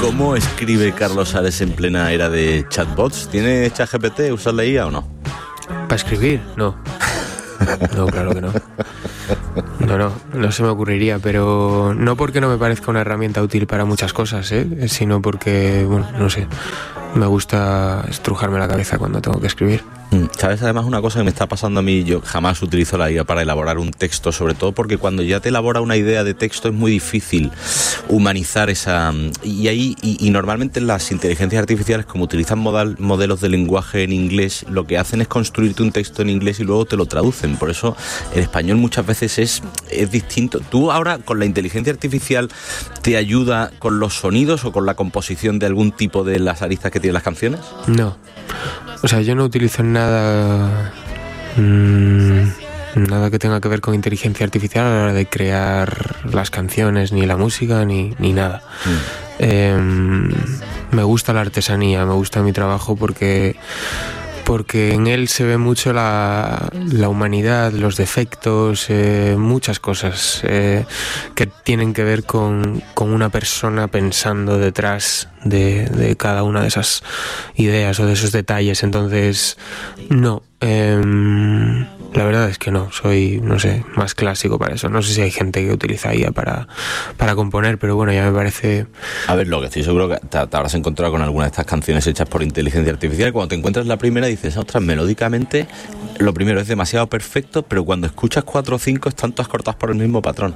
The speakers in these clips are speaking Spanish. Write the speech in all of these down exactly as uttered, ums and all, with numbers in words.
¿Cómo escribe Carlos Ares en plena era de chatbots? ¿Tiene ChatGPT? ¿Usas la I A o no? ¿Para escribir? No. No, claro que no. No, no, no se me ocurriría, pero no porque no me parezca una herramienta útil para muchas cosas, ¿eh? Sino porque, bueno, no sé, me gusta estrujarme la cabeza cuando tengo que escribir. ¿Sabes? Además, una cosa que me está pasando a mí, yo jamás utilizo la I A para elaborar un texto, sobre todo porque cuando ya te elabora una idea de texto es muy difícil humanizar esa... Y ahí, y, y normalmente las inteligencias artificiales, como utilizan modal, modelos de lenguaje en inglés, lo que hacen es construirte un texto en inglés y luego te lo traducen. Por eso el español muchas veces es, es distinto. ¿Tú ahora con la inteligencia artificial te ayuda con los sonidos o con la composición de algún tipo de las aristas que tienen las canciones? No. O sea, yo no utilizo nada mmm, nada que tenga que ver con inteligencia artificial a la hora de crear las canciones, ni la música, ni, ni nada. Mm. Eh, me gusta la artesanía, me gusta mi trabajo porque, porque en él se ve mucho la, la humanidad, los defectos, eh, muchas cosas eh, que tienen que ver con, con una persona pensando detrás de, de cada una de esas ideas o de esos detalles. Entonces, no, eh, la verdad es que no, soy, no sé, más clásico para eso. No sé si hay gente que utiliza I A para, para componer, pero bueno, ya me parece... A ver, lo que estoy seguro que te, te habrás encontrado con alguna de estas canciones hechas por inteligencia artificial y cuando te encuentras la primera dices, ostras, melódicamente lo primero es demasiado perfecto, pero cuando escuchas cuatro o cinco están todas cortadas por el mismo patrón.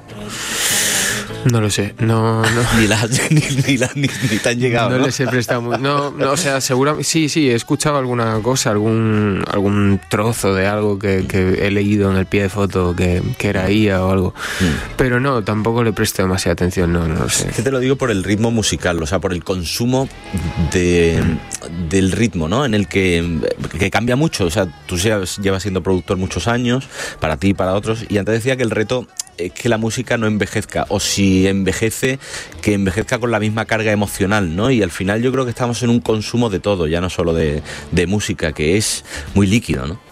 No lo sé, no, no. Ni las ni, ni, la, ni, ni te han llegado, ¿no? No les he prestado muy... No, no, o sea, seguramente... Sí, sí, he escuchado alguna cosa, algún algún trozo de algo que, que he leído en el pie de foto que, que era I A o algo. Mm. Pero no, tampoco le presto demasiada atención, no, no lo sé. Es que te lo digo por el ritmo musical, o sea, por el consumo de, mm. del ritmo, ¿no? En el que, que cambia mucho. O sea, tú llevas, llevas siendo productor muchos años, para ti y para otros, y antes decía que el reto es que la música no envejezca, o si envejece, que envejezca con la misma carga emocional, ¿no? Y al final yo creo que estamos en un consumo de todo, ya no solo de, de música, que es muy líquido, ¿no?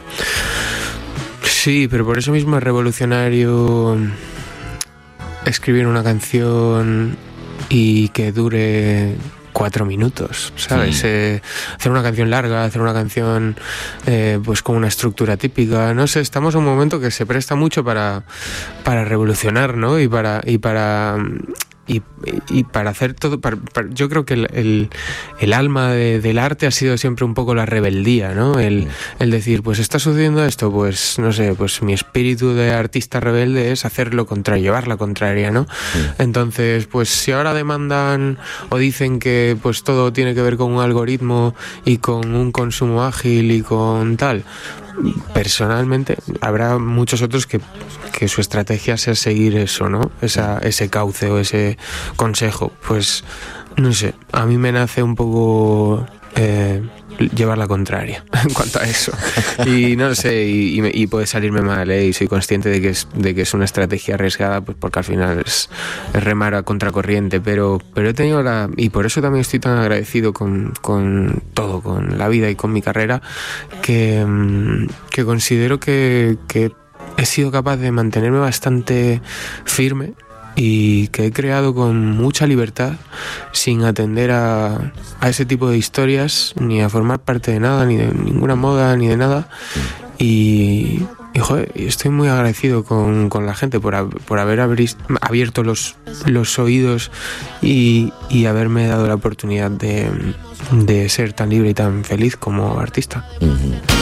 Sí, pero por eso mismo es revolucionario escribir una canción y que dure cuatro minutos, ¿sabes? Sí. Eh, hacer una canción larga, hacer una canción eh, pues con una estructura típica, no sé, estamos en un momento que se presta mucho para, para revolucionar, ¿no? Y para, y para Y, y para hacer todo, para, para, yo creo que el, el, el alma de, del arte ha sido siempre un poco la rebeldía, ¿no? El, el decir, pues está sucediendo esto, pues no sé, pues mi espíritu de artista rebelde es hacer lo contrario, llevar la contraria, ¿no? Sí. Entonces, pues si ahora demandan o dicen que pues todo tiene que ver con un algoritmo y con un consumo ágil y con tal, personalmente habrá muchos otros que, que su estrategia sea seguir eso, ¿no? Esa, ese cauce o ese consejo. Pues no sé, a mí me nace un poco eh, llevar la contraria en cuanto a eso. Y no sé, y, y, y puede salirme mal, ¿eh? Y soy consciente de que es, de que es una estrategia arriesgada, pues porque al final es, es remar a contracorriente, pero, pero he tenido la... Y por eso también estoy tan agradecido con, con todo, con la vida y con mi carrera, que, que considero que, que he sido capaz de mantenerme bastante firme y que he creado con mucha libertad, sin atender a, a ese tipo de historias, ni a formar parte de nada, ni de ninguna moda, ni de nada. Y, y joder, estoy muy agradecido con, con la gente por, por haber abri- abierto los, los oídos y, y haberme dado la oportunidad de, de ser tan libre y tan feliz como artista. Uh-huh.